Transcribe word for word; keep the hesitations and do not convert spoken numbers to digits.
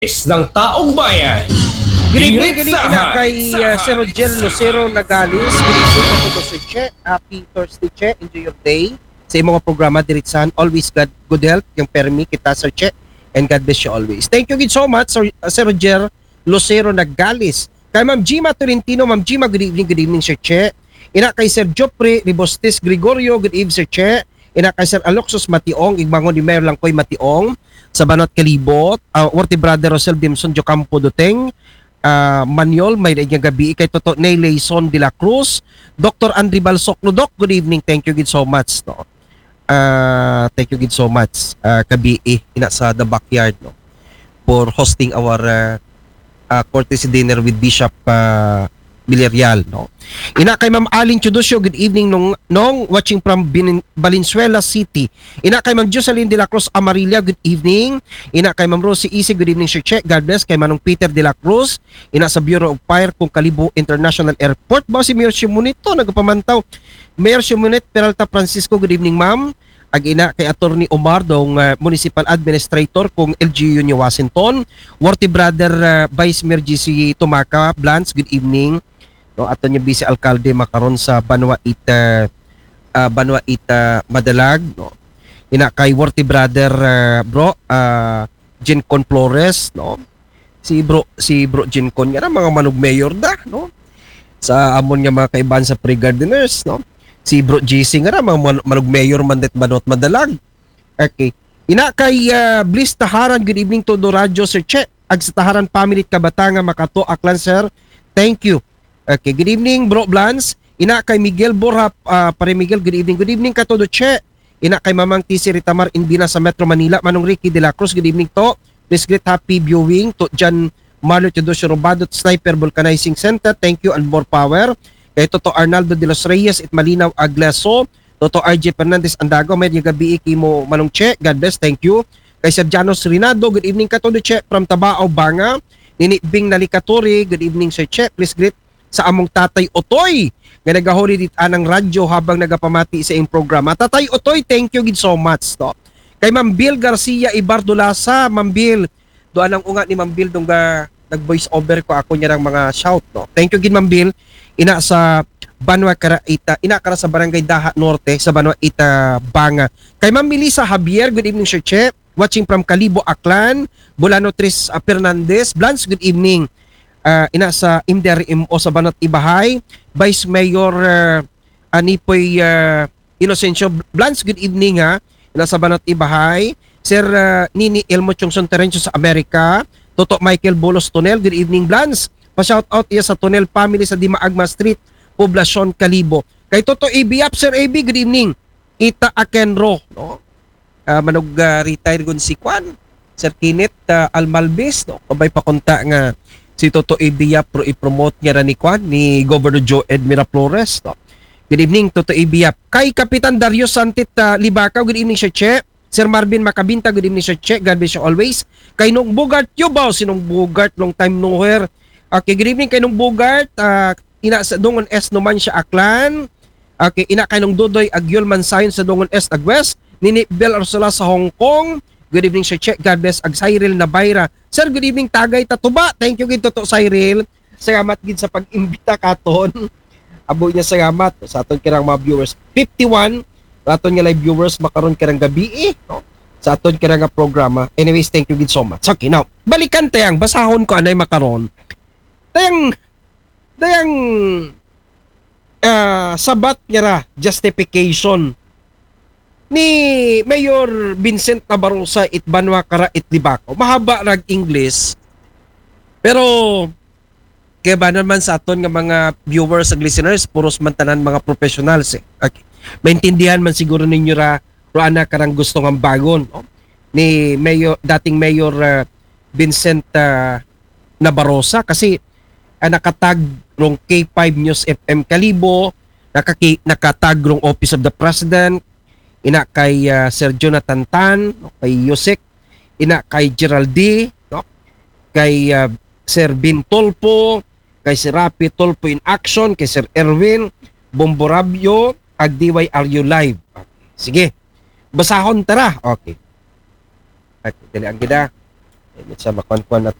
is ng taong bayan. Good evening, Gilit good evening sa kay uh, Sir Rogel Lucero Nagalis. Good evening po to Sir Che. Happy Thursday, Che. Enjoy your day. Sa imong mga programa, Diritsan, always God, good health, yung permi kita, Sir Che. And God bless you always. Thank you so much, Sir, uh, Sir Rogel Lucero Nagalis. Kay Ma'am Gima Tolentino, Ma'am Gima, good evening, good evening, Sir Che. Ina kay Sir Jopre Ribostes Gregorio, good evening, Sir Che. Ina kay Sir Aloxos Mationg, igbangon ni Mayor lang ko'y Mationg, sa Banat Kalibot, uh, Worthy Brother Rosel Dimson Jocampo Duteng, uh, Maniol, may nga gabi, kay Toto Neylayson de la Cruz, Doctor Andri Balsok, no, Doc, good evening, thank you good so much, no. Uh, thank you good so much, uh, kabi, eh, ina sa The Backyard, no, for hosting our uh, uh, courtesy dinner with Bishop uh, Villarreal, no. Ina kay Ma'am Alin Chudosio, good evening nung nong watching from Bin- Valenzuela City. Ina kay Ma'am Jocelyn de la Cruz Amarilla, good evening. Ina kay Ma'am Rosie Easy, good evening Sir Che. God bless kay Manong Peter de la Cruz. Ina sa Bureau of Fire kung Kalibo International Airport. Ba si Mayor Simonito nagapamantaw. Mayor Simonet Peralta Francisco, good evening ma'am. Ag ina kay Attorney Omar dong uh, Municipal Administrator kung L G U New Washington. Worthy Brother uh, Vice Mayor G C Tumaca Blance, good evening. No, ato niya Vice Alcalde makaron sa Banwa Ita uh, Banwa Ita Madalag, no. Ina kay Worthy Brother uh, bro uh, Jencon Flores, no. Si bro si bro Jencon nga mga manug mayor da, no. Sa amon nga mga kaiban sa pre-gardeners, no. Si bro J C nga mga manug mayor mandet Banot Madalag. Okay. Ina kay uh, Bliss Taharan, good evening to do Radio Sir Che. Ag sa Taharan family Kabatanga Makato Aklan sir. Thank you. Okay, good evening bro Blance. Ina kay Miguel Borja, uh, pare Miguel, good evening. Good evening ka todo Che. Ina kay Mamang T C Ritamar Indina sa Metro Manila. Manong Ricky de la Cruz, good evening to. Please great happy viewing to Jan Marlo Teodosio Robado Sniper Vulcanizing Center. Thank you and more power. Kay Toto Arnaldo de los Reyes at Malinaw Aglaso. Toto R J Fernandez Andago, may gabi ikimo Manong Che. God bless, thank you. Kay Sir Janos Rinado, good evening ka todo Che from Tabao Banga. Nini Bing Nalikaturi, good evening Sir Che. Please greet sa among Tatay Otoy nga nagahuli dit anang radyo habang nagapamati sa iyong programa. Tatay Otoy, thank you gid so much, no. Kay Ma'am Bill Garcia Ibardulasa, Ma'am Bill, doan ang unga ni Ma'am Bill dong ga nag-voice over ko ako niya ng mga shout, no. Thank you gid Ma'am Bill. Ina sa Banwa Karaita, ina kara sa Barangay Daha Norte sa Banwa Ita Banga. Kay Ma'am Melissa Javier, good evening Sir Che. Watching from Kalibo Aklan, Bulano Tris uh, Fernandez, Blance, good evening. Uh, ina sa M D R M o sa Banat Ibahay, Vice Mayor uh, Anipoy uh, Inocencio Blance, good evening ha. Ina sa Banat Ibahay, Sir uh, Nini Elmo Chongson Terencio sa Amerika, Toto Michael Bolos Tonel, good evening Blance. Pa-shout out iya sa Tonel family sa Dimaagma Street, Poblacion Kalibo. Kay Toto A B Up, Sir A B, good evening. Ita Akenro, no? Uh, manog uh, retire gun si Kwan, Sir Kenneth uh, Almalbes, no? Kabay pa konta nga si Toto Ibia pro i-promote niya ra ni Kwan ni Governor Joe Ed Miraflores, no? Good evening Toto Ibia. Kay Kapitan Dario Santit uh, Libacaw, good evening Sir Che. Sir Marvin Macabinta, good evening Sir Che. God bless you always. Kay Nung Bugart Yubaw, sinong Bugart long time nowhere. Okay, good evening kay Nung Bugart. Uh, ina sa Dongon S naman siya Aklan. Okay, ina kay Nung Dodoy Agyol Mansayon sa Dongon S Agwest. Nini Bel Arsula sa Hong Kong. Good evening Sir Che. God bless. Ag Cyril Nabayra. Sir, good evening Tagay Tatuba. Thank you gid Toto Cyril. Salamat gid sa pag-imbita katon. Abo niya salamat sa aton kirang mga viewers. fifty-one sa aton nga live viewers makaron kirang gabi eh, no? Sa aton kirang nga programa. Anyways, thank you gid so much. Okay, now, balikan tayang basahon ko anay makaron. Tayang tayang uh, sabat niya ra justification ni Mayor Vincent Nabarosa it Banwa Kara it Libaco. Mahaba rag English. Pero kaya ba naman sa aton nga mga viewers ag listeners puros man tanan mga professionals eh. Okay. Maintindihan man siguro ninyo ra roana karang gusto nga bagon, no? Ni Mayor dating Mayor uh, Vincent uh, Nabarosa kasi uh, nakatag rong K five News F M Kalibo, nakaki, nakatag rong Office of the President, ina kay uh, Sir Jonathan Tan, no? Kay Yusek, ina kay Gerald D, no? Kay uh, Sir Bin Tolpo, kay Sir Rapi Tolpo in Action, kay Sir Erwin Bomborabio, ag D Y R U Live. Okay. Sige, basahon tara. Okay. Okay, dali ang gida. Sa makuan-kuan na